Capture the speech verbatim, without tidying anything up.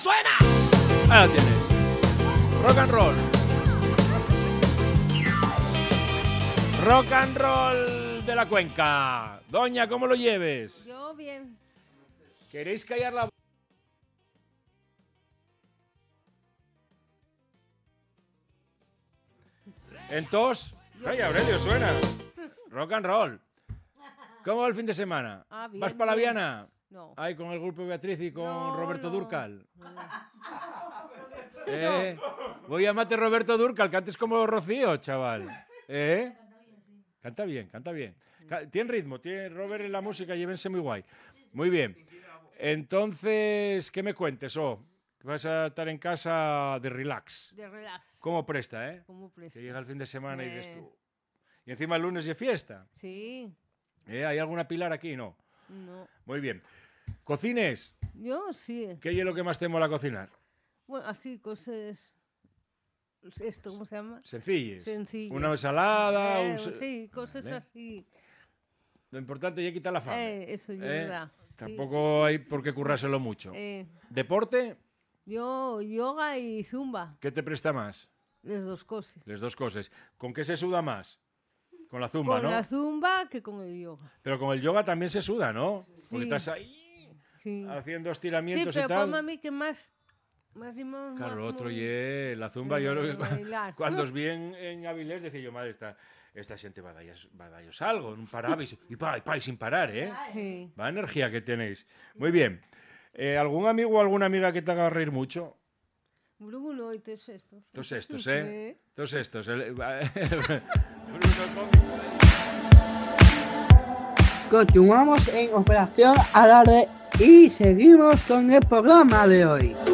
¡Suena! Ahí lo tienes. Rock and roll. Rock and roll de la Cuenca. Doña, ¿cómo lo lleves? Yo bien. ¿Queréis callar la voz? Entonces, calla, Aurelio, suena. Rock and roll. ¿Cómo va el fin de semana? Ah, bien, ¿Vas para la bien. Viana? No. Ahí con el grupo Beatriz y con No, Roberto no. Durcal. ¿Eh? Voy a llamarte Roberto Durcal, cantes como Rocío, chaval. ¿Eh? Canta bien, canta bien. Ca- Tiene ritmo, tiene Robert en la música, llévense muy guay. Muy bien. Entonces, ¿qué me cuentes? Oh, que vas a estar en casa de relax. De relax. ¿Cómo presta, eh? ¿Cómo presta? Que llega el fin de semana y Eh. dices tú. Y encima el lunes de fiesta. Sí. ¿Eh? ¿Hay alguna pilar aquí? No. No. Muy bien. ¿Cocines? Yo sí. ¿Qué es lo que más te mola cocinar? Bueno, así, cosas... Esto, ¿cómo se llama? Sencilles. Sencillas. Una ensalada. Eh, un se- Sí, cosas Vale. así. Lo importante es quitar la fame. Eh, eso, yo, ¿Eh? verdad. Sí. Tampoco hay por qué currárselo mucho. Eh, ¿Deporte? yo, yoga y zumba. ¿Qué te presta más? Las dos cosas. Las dos cosas. ¿Con qué se suda más? Con la zumba, Con ¿no? la zumba que con el yoga. Pero con el yoga también se suda, ¿no? Porque Sí. estás ahí Sí. haciendo Sí, estiramientos pero y tal. ponme a mí que más... Más y más... Claro, más lo otro muy- y la zumba, yo lo que Bailar. cuando os vi en, en Avilés decía yo, madre, esta, esta gente va a dallos, va a dallos algo, non parabais, y pa, y pa, y sin parar, ¿eh? Sí. Va energía que tenéis. Muy bien. Eh, ¿Algún amigo o alguna amiga que te haga reír mucho? Bruno y todos estos. Todos estos, ¿eh? Sí. Todos estos. El- Bruno cómico. Continuamos en Operación Alarde y seguimos con el programa de hoy.